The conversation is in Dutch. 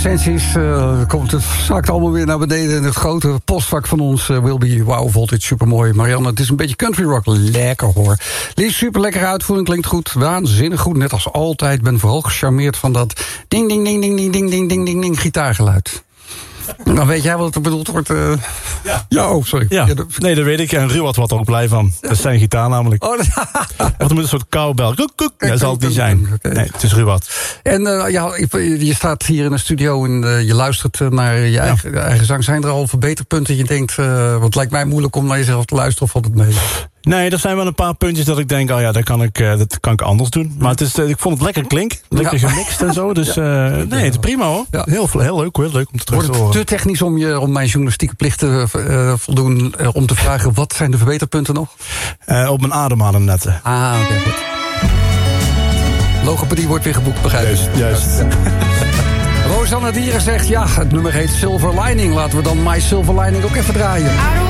Sensies zakt allemaal weer naar beneden in het grote postvak van ons. Will Be Wow Voltage, supermooi. Marianne, het is een beetje country rock. Lekker hoor. Lies, super lekkere uitvoering, klinkt goed. Waanzinnig goed, net als altijd. Ben vooral gecharmeerd van dat ding, ding, ding, ding, ding, ding, ding, ding, ding, ding gitaargeluid. Dan weet jij wat er bedoeld wordt. Ja, oh, sorry. Ja. Nee, dat weet ik. En Ruud wordt er ook blij van. Dat is zijn gitaar namelijk. Oh, Want er moet een soort kouwbel. Dat zal het niet zijn. Okay. Nee, het is Ruud. En je staat hier in de studio en je luistert naar je eigen zang. Zijn er al verbeterpunten? Je denkt, want het lijkt mij moeilijk om naar jezelf te luisteren of valt het mee? Nee, er zijn wel een paar puntjes dat ik denk, dat kan ik anders doen. Maar het is, ik vond het lekker klinken. Lekker gemixt en zo. Dus nee, het is prima hoor. Ja. Heel leuk hoor. Leuk om te terug te horen. Wordt het te technisch om mijn journalistieke plichten voldoen om te vragen, wat zijn de verbeterpunten nog? Op mijn ademhalen netten. Oké, goed. Logopedie wordt weer geboekt, begrijp ik. Juist. Rosanna Dieren zegt, het nummer heet Silver Lining. Laten we dan My Silver Lining ook even draaien.